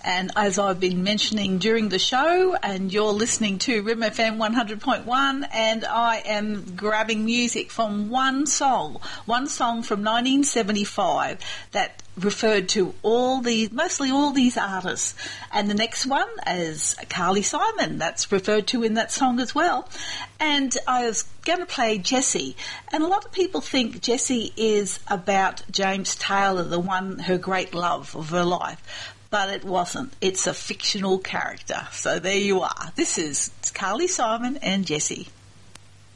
And as I've been mentioning during the show, and you're listening to Rim FM 100.1, and I am grabbing music from one song from 1975 that referred to mostly all these artists. And the next one is Carly Simon, that's referred to in that song as well. And I was going to play Jessie, and a lot of people think Jessie is about James Taylor, her great love of her life, but it wasn't. It's a fictional character. So there you are. This is Carly Simon and Jessie.